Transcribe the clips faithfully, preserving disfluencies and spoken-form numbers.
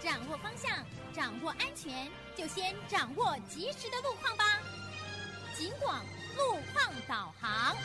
掌握方向，掌握安全，就先掌握及时的路况吧。警广路况导航。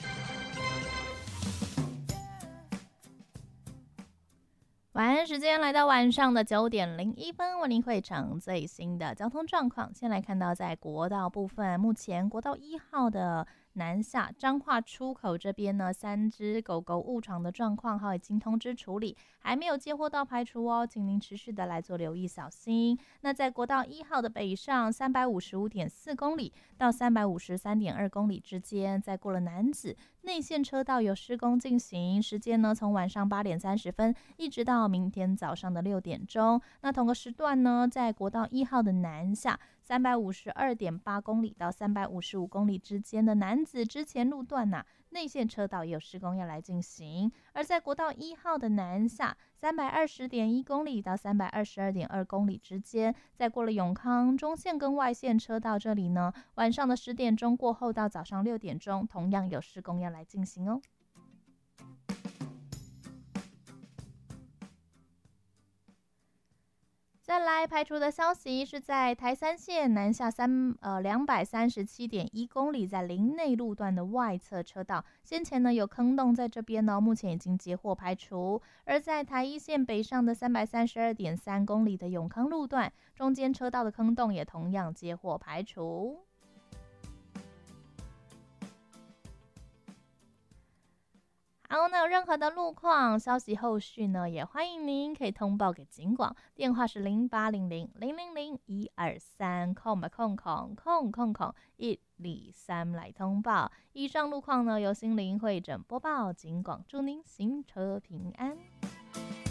晚安时间来到晚上的九点零一分，为您汇整最新的交通状况。先来看到在国道部分，目前国道一号的南下彰化出口这边呢，三只狗狗误闯的状况还已经通知处理，还没有接获到排除哦，请您持续的来做留意小心。那在国道一号的北上三百五十五点四公里到三百五十三点二公里之间，在过了楠梓内线车道有施工进行，时间呢从晚上八点三十分一直到明天早上的六点钟。那同个时段呢，在国道一号的南下三百五十二点八公里到三百五十五公里之间的楠梓之前路段呐、啊，内线车道也有施工要来进行。而在国道一号的南下三百二十点一公里到三百二十二点二公里之间，在过了永康中线跟外线车道这里呢，晚上的十点钟过后到早上六点钟，同样有施工要来进行哦。再来排除的消息是在台三线南下三呃两百三十七点一公里，在林内路段的外侧车道，先前呢有坑洞在这边呢，目前已经接获排除。而在台一线北上的三百三十二点三公里的永康路段，中间车道的坑洞也同样接获排除。好，那有任何的路况消息后续呢，也欢迎您可以通报给警广，电话是零八零零零零零一二三空吧空空空空空一二三来通报。以上路况呢由心灵会诊播报，警广祝您行车平安。